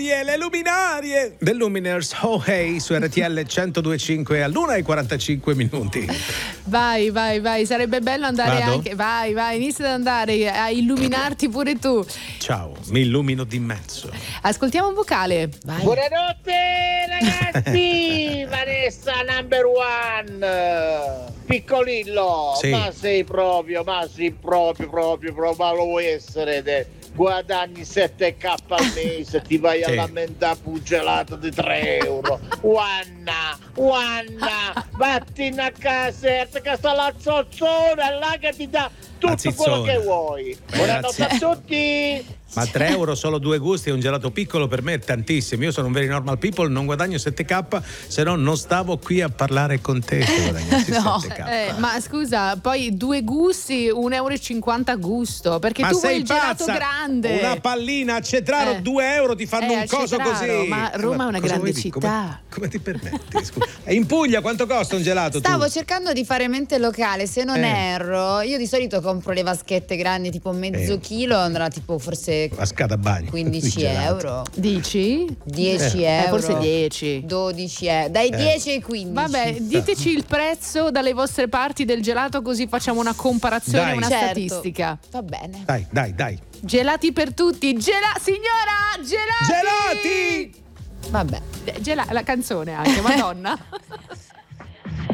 le luminarie del Luminers Oh Hey su RTL 102.5 all'1:45. Vai, sarebbe bello andare. Vado? Anche. Vai, inizia ad andare a illuminarti pure tu. Ciao, mi illumino di mezzo. Ascoltiamo un vocale. Vai. Buonanotte ragazzi, Vanessa number one, piccolillo, Sì. ma sei proprio, ma lo vuoi essere te? Guadagni 7k al mese, ti vai Sì. a lamentare un gelato di 3 euro. Wanna, vattene a casa, che sta la zozzona, là che ti dà tutto quello che vuoi. Buonanotte a tutti. Ma 3 euro solo 2 gusti e un gelato piccolo per me è tantissimo. Io sono un very normal people, non guadagno 7k, se no non stavo qui a parlare con te se guadagnassi No, 7k. ma scusa, poi 2 gusti, 1,50 euro a gusto, perché Ma tu vuoi sei il gelato pazza? grande. Una pallina a Cetraro 2 euro ti fanno un a coso Cetraro, così. ma Roma è una Cosa grande vuoi dire? città. Come ti permetti? Scusa. E in Puglia quanto costa un gelato? Stavo tu? cercando di fare mente locale, se non erro. Io di solito compro le vaschette grandi, tipo mezzo chilo, andrà tipo forse Vascata a bagno. 15 euro. Dici? 10 euro. Forse 10. 12 euro. Dai 10 ai 15. Vabbè, diteci il prezzo dalle vostre parti del gelato, così facciamo una comparazione, Dai. una Certo. statistica. Va bene. Dai. Gelati per tutti. Signora, gelati! Gelati! Vabbè. La canzone anche, Madonna.